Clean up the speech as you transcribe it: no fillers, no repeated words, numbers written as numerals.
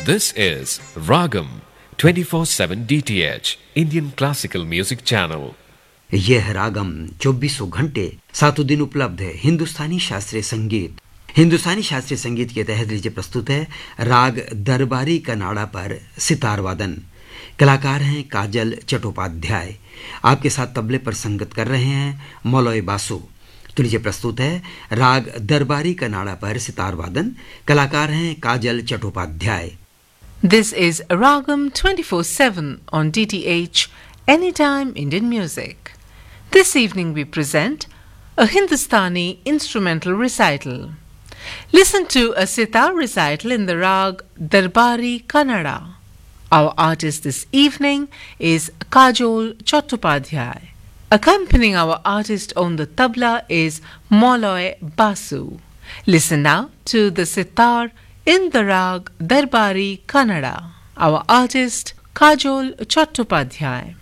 This is Ragam 24/7 DTH Indian Classical Music Channel. यह रागम 24 घंटे 7 दिन उपलब्ध है। हिंदुस्तानी शास्त्रीय संगीत। हिंदुस्तानी शास्त्रीय संगीत के तहत लीजिए प्रस्तुत है राग दरबारी कनाडा पर सितार वादन। कलाकार हैं काजल चट्टोपाध्याय। आपके साथ तबले पर संगत कर रहे हैं मौलवी बासु। तो लीजिए प्रस्तुत है राग दरबारी कनाडा पर सितार वादन। कलाकार हैं काजल Chattopadhyay. This is Ragam 24/7 on DTH Anytime Indian Music. This evening we present a Hindustani instrumental recital. Listen to a sitar recital in the rag Darbari Kannada. Our artist this evening is Kajol Chattopadhyay. Accompanying our artist on the tabla is Moloy Basu. Listen now to the sitar in the rag Darbari Kannada. Our artist Kajol Chattopadhyay.